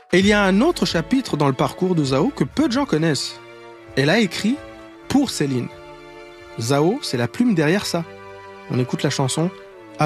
Et il y a un autre chapitre dans le parcours de Zao que peu de gens connaissent. Elle a écrit pour Céline. Zao, c'est la plume derrière ça. On écoute la chanson « À vous ».